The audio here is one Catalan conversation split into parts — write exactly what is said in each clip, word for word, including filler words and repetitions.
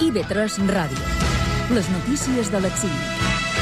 I V tres Ràdio. Les notícies de l'exili.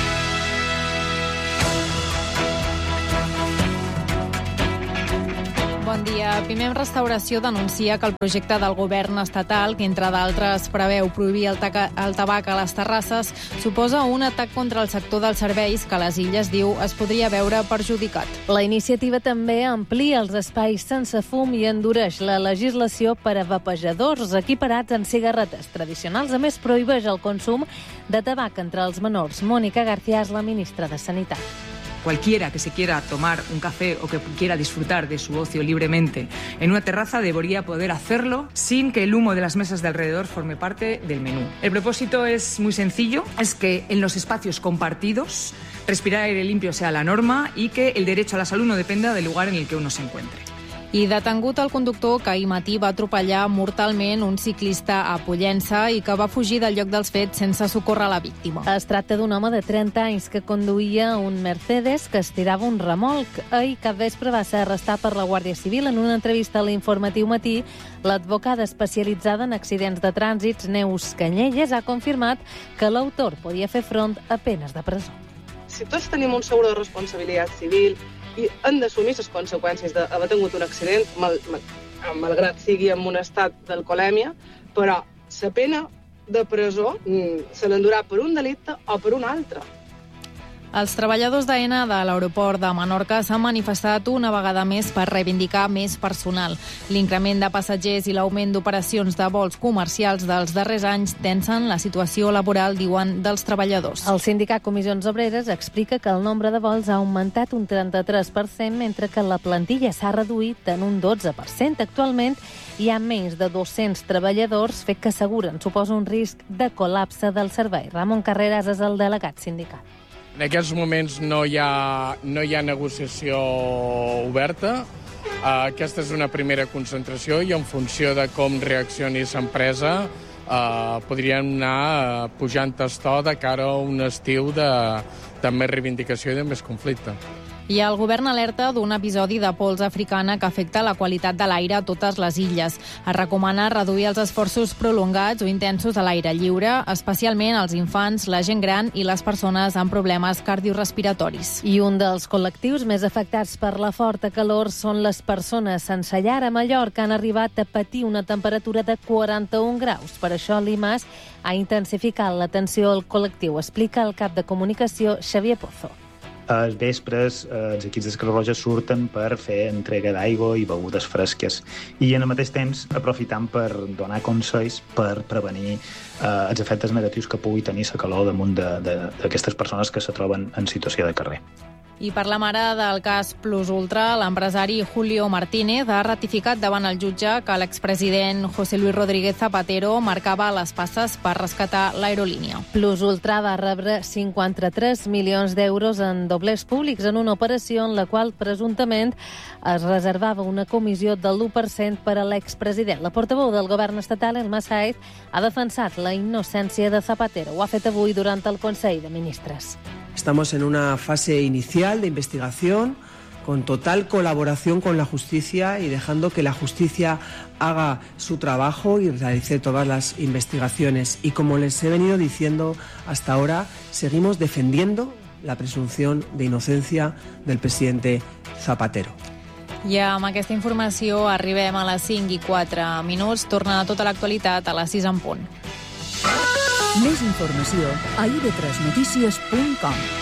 Bon dia. Pimem Restauració denuncia que el projecte del govern estatal, que entre d'altres preveu prohibir el, taca, el tabac a les terrasses, suposa un atac contra el sector dels serveis que a les Illes, diu, es podria veure perjudicat. La iniciativa també amplia els espais sense fum i endureix la legislació per a vapejadors equiparats en cigarretes tradicionals. A més, prohibeix el consum de tabac entre els menors. Mónica García és la ministra de Sanitat. Cualquiera que se quiera tomar un café o que quiera disfrutar de su ocio libremente en una terraza debería poder hacerlo sin que el humo de las mesas de alrededor forme parte del menú. El propósito es muy sencillo, es que en los espacios compartidos respirar aire limpio sea la norma y que el derecho a la salud no dependa del lugar en el que uno se encuentre. I detengut el conductor que ahir matí va atropellar mortalment un ciclista a Pollença i que va fugir del lloc dels fets sense socórrer la víctima. Es tracta d'un home de trenta anys que conduïa un Mercedes que estirava un remolc. Ahir cap vespre va ser arrestat per la Guàrdia Civil. En una entrevista a l'Informatiu Matí, l'advocada especialitzada en accidents de trànsits, Neus Canyelles, ha confirmat que l'autor podia fer front a penes de presó. Si tots tenim un seguro de responsabilitat civil i han d'assumir les conseqüències d'haver tingut un accident, mal, mal, malgrat sigui en un estat d'alcoholèmia, però la pena de presó se l'endurà per un delicte o per un altre. Els treballadors d'Aena de l'aeroport de Menorca s'han manifestat una vegada més per reivindicar més personal. L'increment de passatgers i l'augment d'operacions de vols comercials dels darrers anys tensen la situació laboral, diuen, dels treballadors. El sindicat Comissions Obreres explica que el nombre de vols ha augmentat un trenta-tres per cent, mentre que la plantilla s'ha reduït en un dotze per cent. Actualment hi ha menys de dos-cents treballadors, fet que asseguren suposa un risc de col·lapse del servei. Ramon Carreras és el delegat sindical. En aquests moments no hi ha, no hi ha negociació oberta. Uh, aquesta és una primera concentració i en funció de com reaccioni l'empresa uh, podríem anar uh, pujant el to de cara a un estiu de, de més reivindicació i de més conflicte. I el govern alerta d'un episodi de pols africana que afecta la qualitat de l'aire a totes les illes. Es recomana reduir els esforços prolongats o intensos a l'aire lliure, especialment als infants, la gent gran i les persones amb problemes cardiorespiratoris. I un dels col·lectius més afectats per la forta calor són les persones sense llar a Mallorca. Han arribat a patir una temperatura de quaranta-un graus. Per això l'I M A S ha intensificat l'atenció al col·lectiu, explica el cap de comunicació Xavier Pozo. Als vespres, els equips de Creu Roja surten per fer entrega d'aigua i begudes fresques i, al mateix temps, aprofitant per donar consells per prevenir eh, els efectes negatius que pugui tenir la calor damunt d'aquestes persones que se troben en situació de carrer. I per la mare del cas Plus Ultra, l'empresari Julio Martínez ha ratificat davant el jutge que l'expresident José Luis Rodríguez Zapatero marcava les passes per rescatar l'aerolínia. Plus Ultra va rebre cinquanta-tres milions d'euros en doblers públics en una operació en la qual presumptament es reservava una comissió del l'u per cent per a l'expresident. La portaveu del govern estatal, Elma Sáez, ha defensat la innocència de Zapatero. Ho ha fet avui durant el Consell de Ministres. Estamos en una fase inicial de investigación con total colaboración con la justicia y dejando que la justicia haga su trabajo y realice todas las investigaciones. Y como les he venido diciendo hasta ahora, seguimos defendiendo la presunción de inocencia del presidente Zapatero. I amb aquesta informació arribem a les cinc i quatre minuts. Torna tota l'actualitat a les sis en punt. Més informació a i ve tres notícies punt com.